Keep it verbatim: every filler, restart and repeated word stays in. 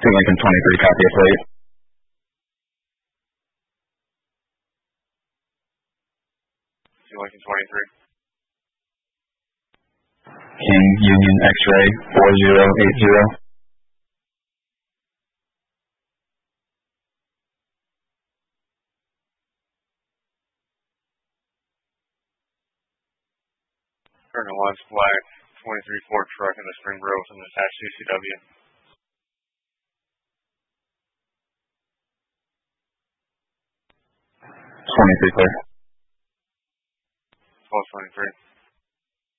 Two Lincoln twenty-three, copy a plate. Two Lincoln twenty-three. King Union X-ray four zero eight zero. Colonel Lance Black, twenty-three Ford truck in the Spring Grove and attached C C W. twenty-three, clear. twelve twenty-three.